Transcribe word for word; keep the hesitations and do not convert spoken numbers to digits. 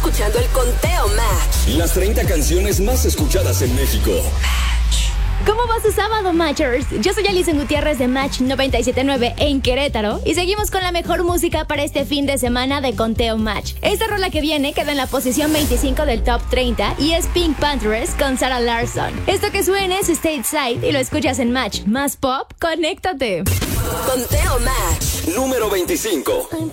escuchando el Conteo Match. Las treinta canciones más escuchadas en México. ¿Cómo va su sábado, Matchers? Yo soy Alison Gutiérrez de Match noventa y siete punto nueve en Querétaro y seguimos con la mejor música para este fin de semana de Conteo Match. Esta rola que viene queda en la posición veinticinco del top treinta y es Pink Panthers con Sarah Larsson. Esto que suena es Stateside y lo escuchas en Match. Más pop, conéctate. Conteo Match número veinticinco.